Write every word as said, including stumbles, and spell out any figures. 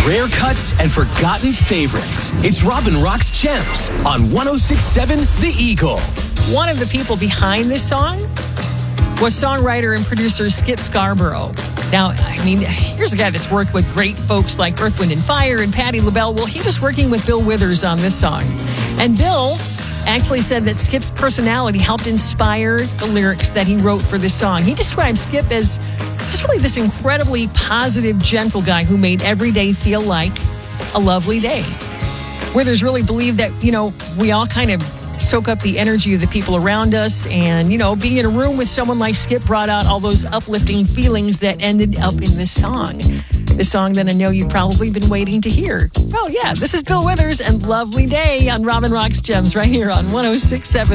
Rare cuts and forgotten favorites. It's Robin Rock's Gems on one oh six point seven The Eagle. One of the people behind this song was songwriter and producer Skip Scarborough. Now, I mean, here's a guy that's worked with great folks like Earth, Wind and Fire and Patti LaBelle. Well, he was working with Bill Withers on this song. And Bill actually said that Skip's personality helped inspire the lyrics that he wrote for this song. He described Skip as just really this incredibly positive, gentle guy who made every day feel like a lovely day. Withers really believed that, you know, we all kind of soak up the energy of the people around us. And, you know, being in a room with someone like Skip brought out all those uplifting feelings that ended up in this song. The song that I know you've probably been waiting to hear. Oh, yeah, this is Bill Withers and Lovely Day on Robin Rock's Gems right here on one oh six point seven.